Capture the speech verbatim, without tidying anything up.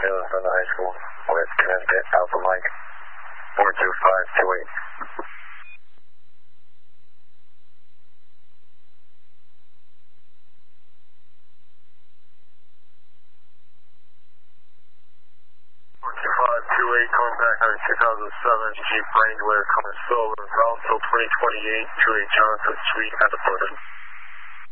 Taylor from the high school with Connecticut Alpha Mike four two five two eight. four two five two eight, calling back on two thousand seven Jeep Wrangler, coming slow, route until twenty twenty-eight, two eight Johnson Street at the Portland.